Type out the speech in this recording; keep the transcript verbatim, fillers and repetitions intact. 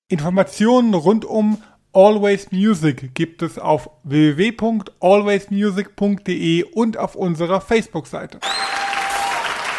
Informationen rund um Always Music gibt es auf w w w punkt always music punkt d e und auf unserer Facebook-Seite.